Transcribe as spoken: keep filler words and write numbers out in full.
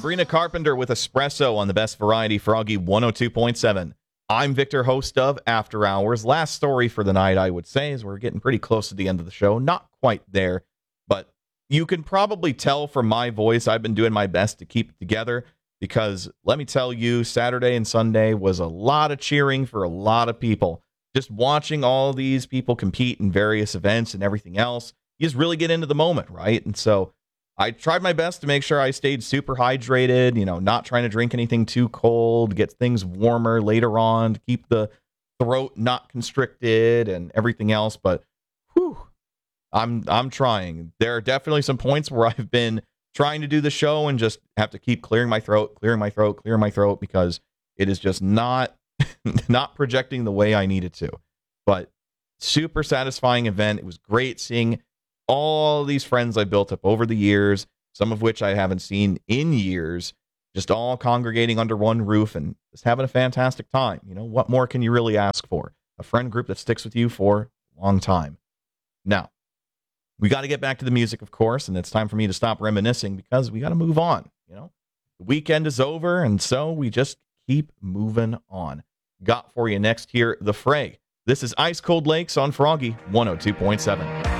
Sabrina Carpenter with Espresso on the Best Variety Froggy one oh two point seven. I'm Victor, host of After Hours. Last story for the night, I would say, is we're getting pretty close to the end of the show. Not quite there, but you can probably tell from my voice I've been doing my best to keep it together because, let me tell you, Saturday and Sunday was a lot of cheering for a lot of people. Just watching all these people compete in various events and everything else, you just really get into the moment, right? And so I tried my best to make sure I stayed super hydrated, you know, not trying to drink anything too cold, get things warmer later on to keep the throat not constricted and everything else. But whew, I'm I'm trying. There are definitely some points where I've been trying to do the show and just have to keep clearing my throat, clearing my throat, clearing my throat because it is just not not projecting the way I need it to. But super satisfying event. It was great seeing all these friends I built up over the years, some of which I haven't seen in years, just all congregating under one roof and just having a fantastic time. You know, what more can you really ask for? A friend group that sticks with you for a long time. Now, we got to get back to the music, of course, and it's time for me to stop reminiscing because we got to move on. You know, the weekend is over, and so we just keep moving on. Got for you next here, The Fray. This is Ice Cold Lakes on Froggy one oh two point seven.